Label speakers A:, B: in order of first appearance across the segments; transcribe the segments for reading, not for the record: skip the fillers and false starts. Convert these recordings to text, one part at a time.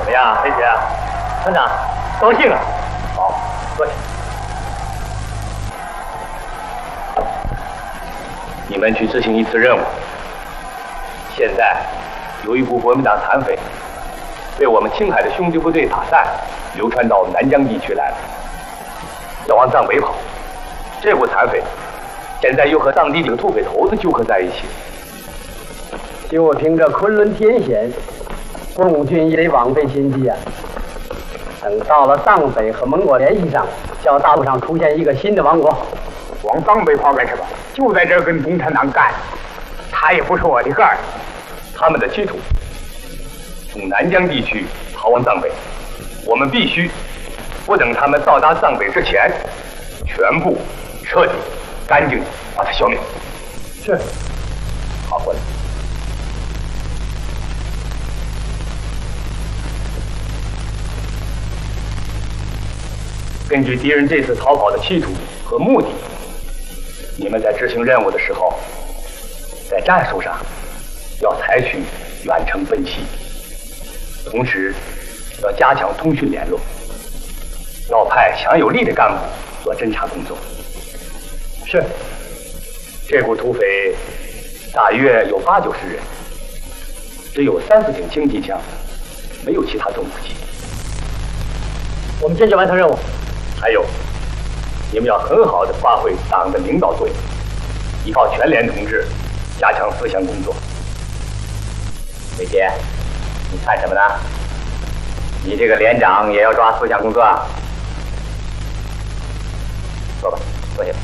A: 么样，飞姐？村长，高兴啊！好，坐下。你们去执行一次任务。现在有一股国民党残匪被我们青海的兄弟部队打散，流传到南疆地区来了，要往藏北跑。这股残匪现在又和藏地里的土匪头子纠合在一起。
B: 就凭这昆仑天险，共军也得枉费心机啊！等到了藏北和蒙古联系上，叫大陆上出现一个新的王国。
C: 往藏北跑干什么？就在这儿跟共产党干，他也不是我的个儿。
A: 他们的企图从南疆地区逃往藏北，我们必须不等他们到达藏北之前，全部彻底干净把他消灭。
B: 是，
A: 好，过来。根据敌人这次逃跑的企图和目的，你们在执行任务的时候，在战术上要采取远程奔袭，同时要加强通讯联络，要派强有力的干部做侦察工作。
B: 是，
A: 这股土匪大约有80-90人，只有30挺轻机枪，没有其他重武器。
B: 我们坚决完成任务。
A: 还有，你们要很好的发挥党的领导作用，依靠全连同志加强思想工作。伟杰，你看什么呢？你这个连长也要抓思想工作啊？坐吧，坐下吧。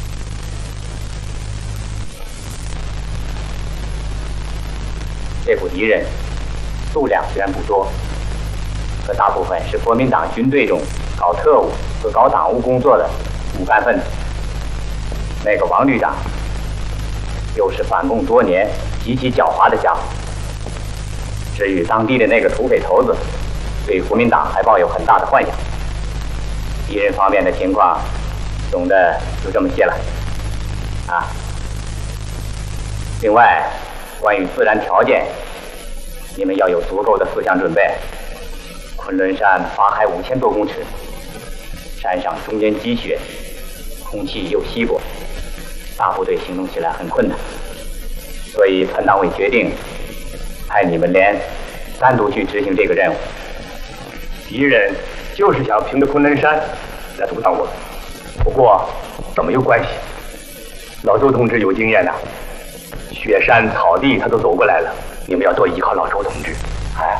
A: 这股敌人数量虽然不多，可大部分是国民党军队中搞特务和搞党务工作的骨干分子。那个王旅长又是反共多年、极其狡猾的家伙。至于当地的那个土匪头子，对国民党还抱有很大的幻想。敌人方面的情况，总的就这么些了。啊，另外，关于自然条件，你们要有足够的思想准备。昆仑山发海5000多公尺，山上终年积雪，空气又稀薄，大部队行动起来很困难。所以团党委决定派你们连单独去执行这个任务。敌人就是想凭着昆仑山来阻挡我们，不过这没有关系。老周同志有经验呐，雪山草地他都走过来了，你们要多依靠老周同志。哎，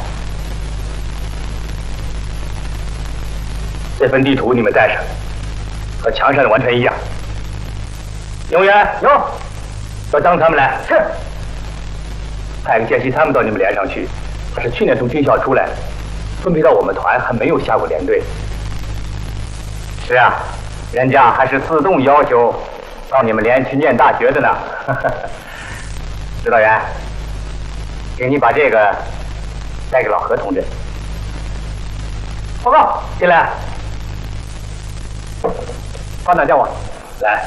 A: 这份地图你们带上，和墙上的完全一样。警务员有，叫张他们来。是。派个见习他们到你们连上去，他是去年从军校出来的，分配到我们团还没有下过连队。是啊，人家还是自动要求到你们连去念大学的呢。指导员，请你把这个带给老何同志。报告，进来。团长叫我。来。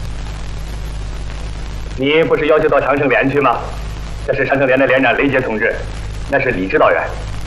A: 你不是要求到长城连去吗？这是长城连的连长雷杰同志，那是李指导员。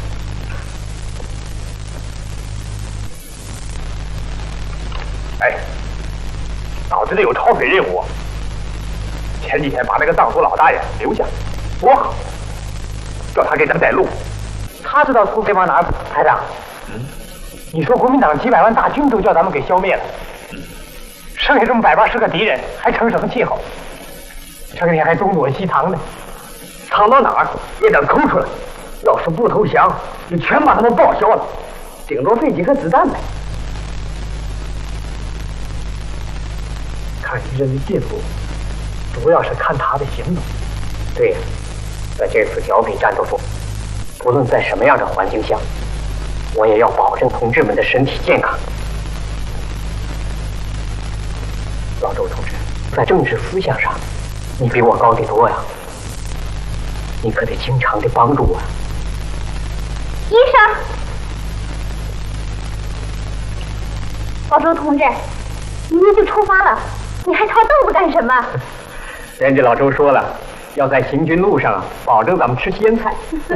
A: 哎，脑子里有剿匪任务。前几天把那个藏族老大爷留下，多好，叫他给咱们带路。他知道土匪往哪走，排长。你说国民党几百万大军都叫咱们给消灭了，剩下这么180个敌人，还成什么气候？成天还东躲西藏的，藏到哪儿也得抠出来。要是不投降，就全把他们报销了，顶多费几颗子弹呗。看敌人的进步，主要是看他的行动。对呀，在这次剿匪战斗中，不论在什么样的环境下，我也要保证同志们的身体健康。老周同志，在政治思想上，你比我高得多呀，你可得经常的帮助我。
D: 医生，老周同志，明天就出发了，你还抄豆子干什么？
A: 人家老周说了，要在行军路上保证咱们吃鲜菜。